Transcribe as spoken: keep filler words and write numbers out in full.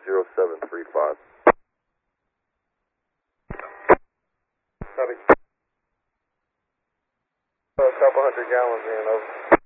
zero seven three five. Copy. A couple hundred gallons in, over.